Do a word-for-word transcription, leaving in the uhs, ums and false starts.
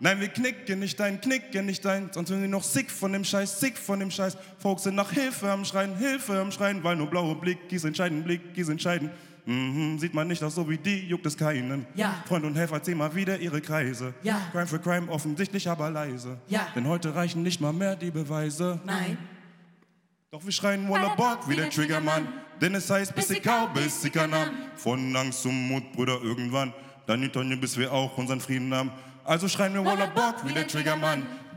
Nein, wir knicken nicht ein, knicken nicht ein, sonst sind wir noch sick von dem Scheiß, sick von dem Scheiß. Folks sind nach Hilfe am Schreien, Hilfe am Schreien, weil nur blaue Blickies entscheiden, Blickies entscheiden. Mhm, sieht man nicht auch so wie die, juckt es keinen. Ja. Freund und Helfer ziehen mal wieder ihre Kreise. Ja. Crime for Crime, offensichtlich aber leise. Ja. Denn heute reichen nicht mal mehr die Beweise. Nein. Doch wir schreien Walla Bock wie der Triggermann. Denn es heißt, bis ich kau, bis ich kann haben. Von Angst zum Mut, Brüder, irgendwann. Dann die Tonne, bis wir auch unseren Frieden haben. Also schreien wir Walla Bock wie der Triggermann.